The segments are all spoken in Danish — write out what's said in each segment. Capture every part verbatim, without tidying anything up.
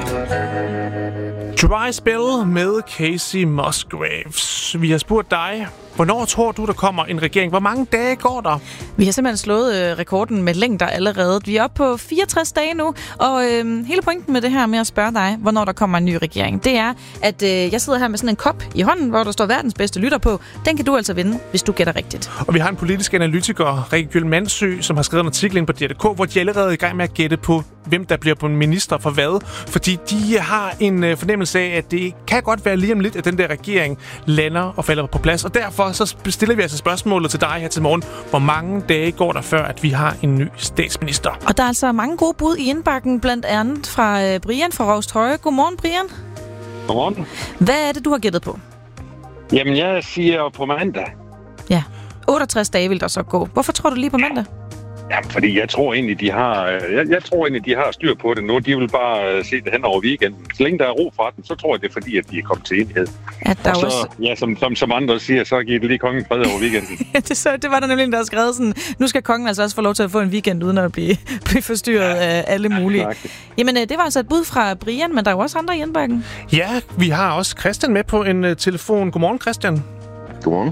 Dry Spell med Casey Musgraves. Vi har spurgt dig, hvornår tror du, der kommer en regering? Hvor mange dage går der? Vi har simpelthen slået øh, rekorden med længder allerede. Vi er oppe på fireogtres dage nu, og øh, hele pointen med det her med at spørge dig, hvornår der kommer en ny regering, det er, at øh, jeg sidder her med sådan en kop i hånden, hvor der står verdens bedste lytter på. Den kan du altså vinde, hvis du gætter rigtigt. Og vi har en politisk analytiker, Rikke Gyll Mandsø, som har skrevet en artikel ind på D R K, hvor de allerede er i gang med at gætte på, hvem der bliver på minister for hvad. Fordi de har en øh, fornemmelse af, at det kan godt være lige om lidt, at den der regering lander og falder på plads. Og derfor så stiller vi altså spørgsmålet til dig her til morgen. Hvor mange dage går der før, at vi har en ny statsminister? Og der er altså mange gode bud i indbakken, blandt andet fra øh, Brian fra Rousthøje. Godmorgen, Brian. Godmorgen. Hvad er det, du har gættet på? Jamen, jeg siger på mandag. Ja, otteogtres dage vil der så gå. Hvorfor tror du lige på mandag? Jamen, fordi jeg tror egentlig, de har, jeg, jeg tror egentlig, de har styr på det nu. De vil bare se det hen over weekenden. Så længe der er ro fra den, så tror jeg, det er fordi, at de er kommet til enighed. At der og så, også... ja, som, som, som andre siger, så giver det lige kongen fred over weekenden. det, så, det var der nemlig, der har skrevet sådan, nu skal kongen altså også få lov til at få en weekend, uden at blive, blive forstyrret af alle mulige. Ja, jamen, det var altså et bud fra Brian, men der er jo også andre i indbakken. Ja, vi har også Christian med på en uh, telefon. Godmorgen, Christian. Godmorgen.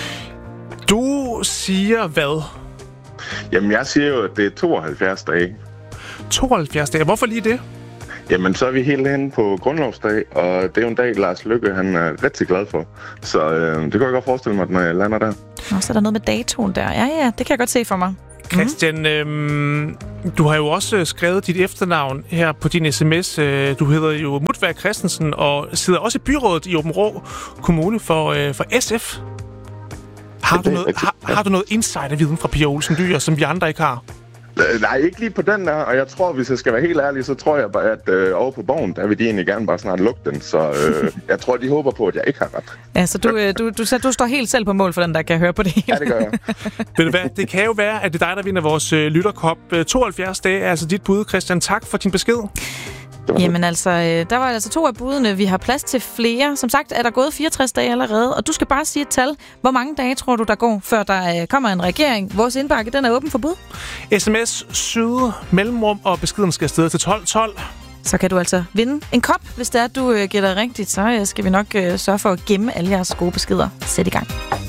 Du siger hvad? Jamen, jeg siger jo, at det er tooghalvfjerds dage. tooghalvfjerds dage? Hvorfor lige det? Jamen, så er vi helt hen på grundlovsdag, og det er jo en dag, Lars Løkke han er rigtig glad for. Så øh, det kan jeg godt forestille mig, når jeg lander der. Og så er der noget med datoen der. Ja, ja, det kan jeg godt se for mig. Christian, mm. øhm, du har jo også skrevet dit efternavn her på din sms. Du hedder jo Mutvær Christensen og sidder også i byrådet i Aabenraa Kommune for, øh, for S F. Har du, noget, har, har du noget insiderviden fra Pia Olsen Dyhr, som vi andre ikke har? Nej, ikke lige på den der, og jeg tror, hvis jeg skal være helt ærlig, så tror jeg bare, at øh, over på Borgen, der vil de egentlig gerne bare snart lukke den, så øh, jeg tror, de håber på, at jeg ikke har ret. Ja, så du, øh, du, du, du står helt selv på mål for den der, kan jeg høre på det hele. Ja, det gør jeg. Ved du hvad, det kan jo være, at det er dig, der vinder vores øh, lytterkop. tooghalvfjerds dage er altså dit bud, Christian. Tak for din besked. Jamen altså, der var altså to af budene. Vi har plads til flere. Som sagt er der gået fireogtres dage allerede, og du skal bare sige et tal. Hvor mange dage tror du, der går, før der kommer en regering? Vores indbakke, den er åben for bud. sms, syd, mellemrum, og beskeden skal afsted til tolv tolv. Så kan du altså vinde en kop. Hvis det er, at du gætter rigtigt, så skal vi nok sørge for at gemme alle jeres gode beskeder. Sæt i gang.